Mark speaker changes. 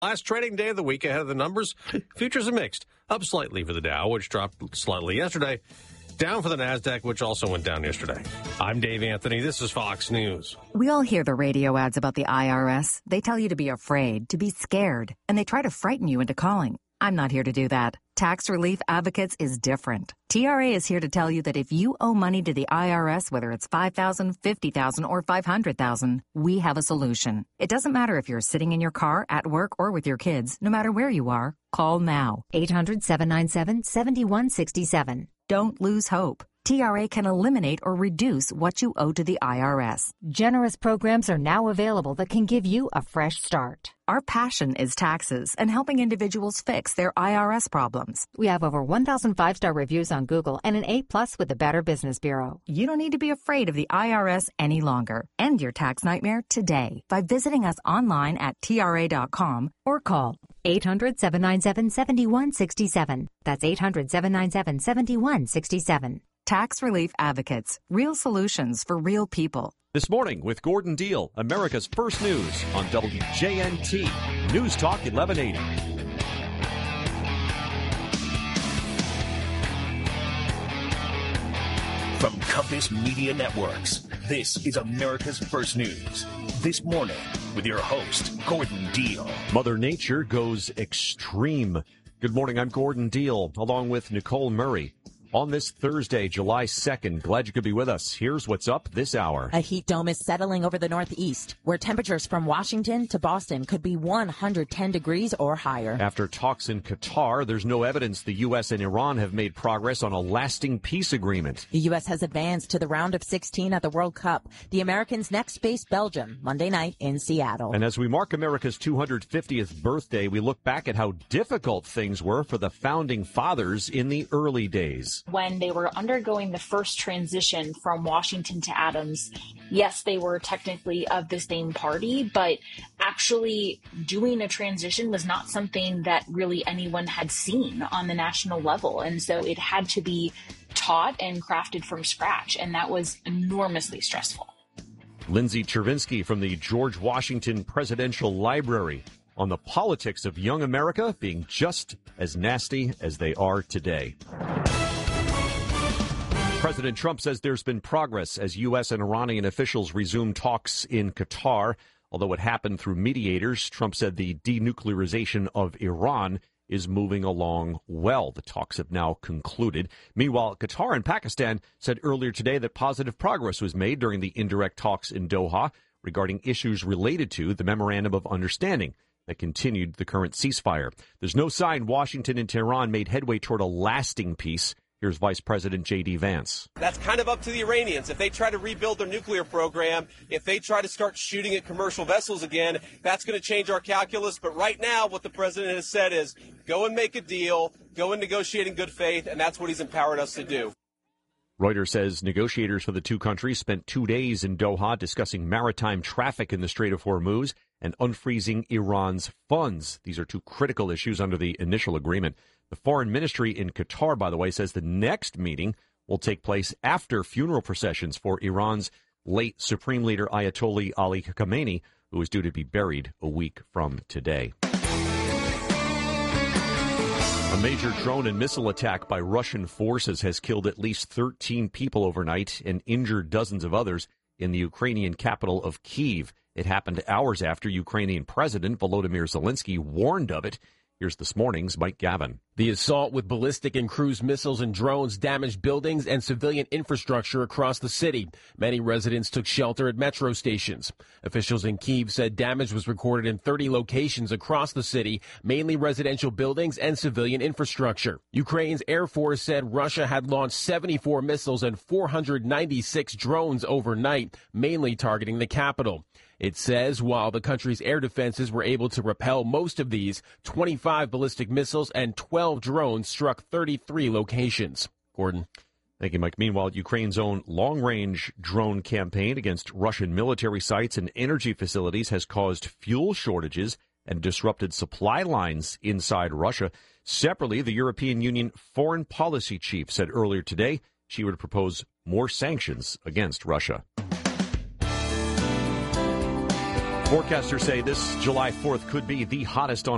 Speaker 1: Last trading day of the week ahead of the numbers. Futures are mixed. Up slightly for the Dow, which dropped slightly yesterday. Down for the NASDAQ, which also went down yesterday. I'm Dave Anthony. This is Fox News.
Speaker 2: We all hear the radio ads about the IRS. They tell you to be afraid, to be scared, and they try to frighten you into calling. I'm not here to do that. Tax Relief Advocates is different. TRA is here to tell you that if you owe money to the IRS, whether it's $5,000, $50,000, or $500,000, we have a solution. It doesn't matter if you're sitting in your car, at work, or with your kids. No matter where you are, call now. 800-797-7167. Don't lose hope. TRA can eliminate or reduce what you owe to the IRS.
Speaker 3: Generous programs are now available that can give you a fresh start.
Speaker 2: Our passion is taxes and helping individuals fix their IRS problems.
Speaker 3: We have over 1,000 five-star reviews on Google and an A+ with the Better Business Bureau.
Speaker 2: You don't need to be afraid of the IRS any longer. End your tax nightmare today by visiting us online at TRA.com or call
Speaker 3: 800-797-7167. That's 800-797-7167.
Speaker 2: Tax Relief Advocates. Real solutions for real people.
Speaker 4: This morning with Gordon Deal, America's First News on WJNT. News Talk 1180.
Speaker 5: From Compass Media Networks, this is America's First News. This morning with your host, Gordon Deal.
Speaker 4: Mother Nature goes extreme. Good morning, I'm Gordon Deal, along with Nicole Murray. On this Thursday, July 2nd, glad you could be with us. Here's what's up this hour.
Speaker 6: A heat dome is settling over the Northeast, where temperatures from Washington to Boston could be 110 degrees or higher.
Speaker 4: After talks in Qatar, there's no evidence the U.S. and Iran have made progress on a lasting peace agreement.
Speaker 6: The U.S. has advanced to the round of 16 at the World Cup. The Americans next face Belgium Monday night in Seattle.
Speaker 4: And as we mark America's 250th birthday, we look back at how difficult things were for the founding fathers in the early days.
Speaker 7: When they were undergoing the first transition from Washington to Adams, yes, they were technically of the same party, but actually doing a transition was not something that really anyone had seen on the national level. And so it had to be taught and crafted from scratch, and that was enormously stressful.
Speaker 4: Lindsay Chervinsky from the George Washington Presidential Library on the politics of young America being just as nasty as they are today. President Trump says there's been progress as U.S. and Iranian officials resume talks in Qatar. Although it happened through mediators, Trump said the denuclearization of Iran is moving along well. The talks have now concluded. Meanwhile, Qatar and Pakistan said earlier today that positive progress was made during the indirect talks in Doha regarding issues related to the Memorandum of Understanding that continued the current ceasefire. There's no sign Washington and Tehran made headway toward a lasting peace. Here's Vice President J.D. Vance.
Speaker 8: That's kind of up to the Iranians. If they try to rebuild their nuclear program, if they try to start shooting at commercial vessels again, that's going to change our calculus. But right now, what the president has said is go and make a deal, go and negotiate in good faith, and that's what he's empowered us to do.
Speaker 4: Reuters says negotiators for the two countries spent 2 days in Doha discussing maritime traffic in the Strait of Hormuz and unfreezing Iran's funds. These are two critical issues under the initial agreement. The foreign ministry in Qatar, by the way, says the next meeting will take place after funeral processions for Iran's late Supreme Leader Ayatollah Ali Khamenei, who is due to be buried a week from today. A major drone and missile attack by Russian forces has killed at least 13 people overnight and injured dozens of others in the Ukrainian capital of Kyiv. It happened hours after Ukrainian President Volodymyr Zelensky warned of it. Here's this morning's Mike Gavin.
Speaker 9: The assault with ballistic and cruise missiles and drones damaged buildings and civilian infrastructure across the city. Many residents took shelter at metro stations. Officials in Kyiv said damage was recorded in 30 locations across the city, mainly residential buildings and civilian infrastructure. Ukraine's Air Force said Russia had launched 74 missiles and 496 drones overnight, mainly targeting the capital. It says while the country's air defenses were able to repel most of these, 25 ballistic missiles and 12 drones struck 33 locations. Gordon.
Speaker 4: Thank you, Mike. Meanwhile, Ukraine's own long-range drone campaign against Russian military sites and energy facilities has caused fuel shortages and disrupted supply lines inside Russia. Separately, the European Union foreign policy chief said earlier today she would propose more sanctions against Russia. Forecasters say this July 4th could be the hottest on